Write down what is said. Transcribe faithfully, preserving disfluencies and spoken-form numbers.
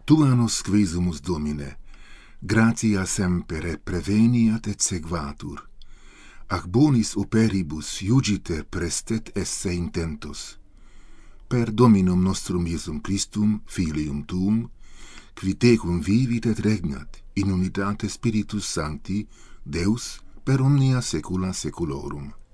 Tua nos quesumus, Domine, gratia semper preveniat et sequatur, ac bonis operibus iugiter prestet esse intentus. Per Dominum nostrum Iesum Christum, Filium Tuum, qui tecum vivit et regnat in unitate Spiritus Sancti, Deus per omnia saecula saeculorum.